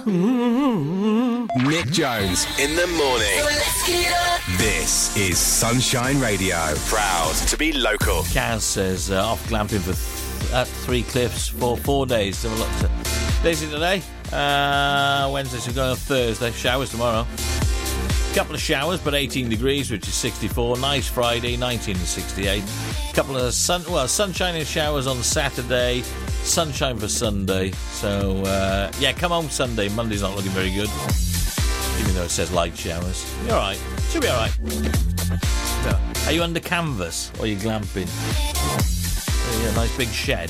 Nick Jones in the morning. This is Sunshine Radio. Proud to be local. Kaz says off glamping at Three Cliffs for 4 days. Have a look at Daisy today. Wednesday, so we're going on Thursday. Showers tomorrow. Couple of showers, but 18 degrees, which is 64. Nice Friday, 19 and 68. Couple of sunshine and showers on Saturday. Sunshine for Sunday. So, come home Sunday. Monday's not looking very good, even though it says light showers. You're all right. Should be all right. Are you under canvas or are you glamping? A nice big shed.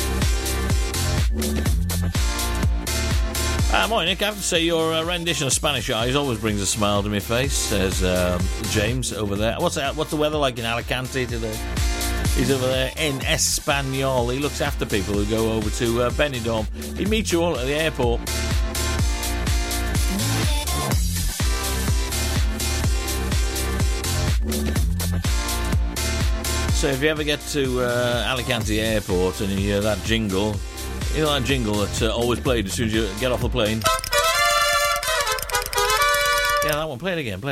Morning, Nick. I have to say your rendition of Spanish Eyes always brings a smile to my face, says James over there. What's the weather like in Alicante today? He's over there in Espanol. He looks after people who go over to Benidorm. He meets you all at the airport. So if you ever get to Alicante Airport and you hear that jingle, you know that jingle that's always played as soon as you get off the plane? Yeah, that one. Play it again.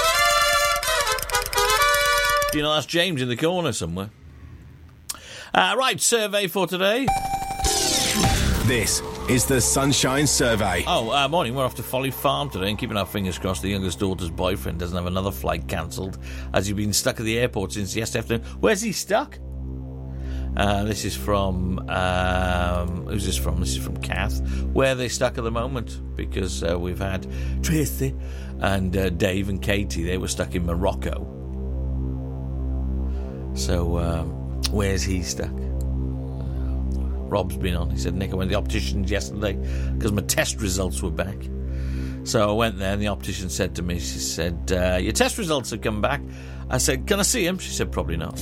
You know, that's James in the corner somewhere. Right, survey for today. This is the Sunshine Survey. Morning. We're off to Folly Farm today and keeping our fingers crossed the youngest daughter's boyfriend doesn't have another flight cancelled as he's been stuck at the airport since yesterday afternoon. Where's he stuck? This is from... who's this from? This is from Kath. Where are they stuck at the moment? Because we've had Tracy and Dave and Katie. They were stuck in Morocco. So, where's he stuck? Rob's been on. He said, Nick, I went to the opticians yesterday because my test results were back. So I went there and the optician said to me, she said, your test results have come back. I said, can I see him? She said, probably not.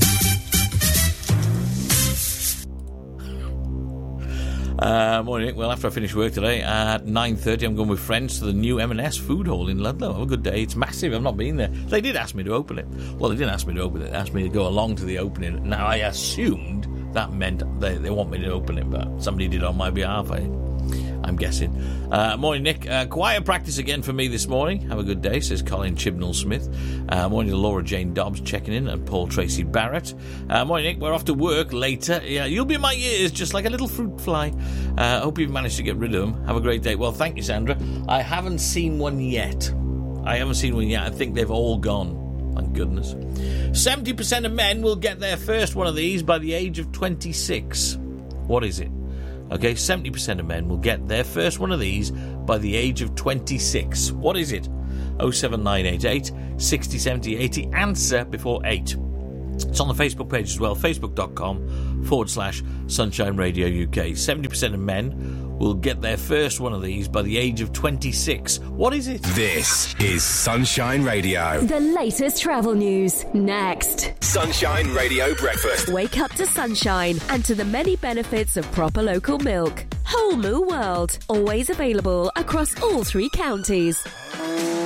Morning. Well, after I finish work today at 9:30, I'm going with friends to the new M&S food hall in Ludlow. Have a good day. It's massive. I've not been there. They did ask me to open it. Well, they didn't ask me to open it. They asked me to go along to the opening. Now, I assumed that meant they want me to open it, but somebody did on my behalf, I'm guessing. Morning, Nick. Choir practice again for me this morning. Have a good day, says Colin Chibnall-Smith. Morning to Laura Jane Dobbs checking in, and Paul Tracy Barrett. Morning, Nick. We're off to work later. Yeah, you'll be in my ears just like a little fruit fly. Hope you've managed to get rid of them. Have a great day. Well, thank you, Sandra. I haven't seen one yet. I think they've all gone. Thank goodness. 70% of men will get their first one of these by the age of 26. What is it? Okay, 70% of men will get their first one of these by the age of 26. What is it? 07988 60 70 80. Answer before 8. It's on the Facebook page as well, facebook.com/Sunshine Radio UK. 70% of men will get their first one of these by the age of 26. What is it? This is Sunshine Radio. The latest travel news, next. Sunshine Radio Breakfast. Wake up to sunshine and to the many benefits of proper local milk. Whole Moo World, always available across all 3 counties.